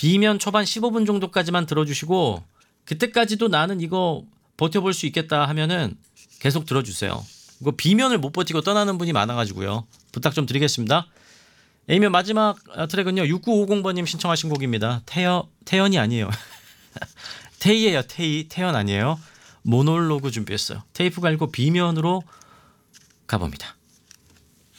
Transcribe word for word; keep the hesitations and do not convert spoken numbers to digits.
B면 초반 십오 분 정도까지만 들어주시고 그때까지도 나는 이거 버텨볼 수 있겠다 하면은 계속 들어주세요. 이거 B면을 못 버티고 떠나는 분이 많아가지고요. 부탁 좀 드리겠습니다. A면 마지막 트랙은요. 육구오공 번님 신청하신 곡입니다. 태연, 태연이 아니에요. 태희예요. 태희. 태연 아니에요. 모놀로그 준비했어요. 테이프 갈고 B면으로 가봅니다.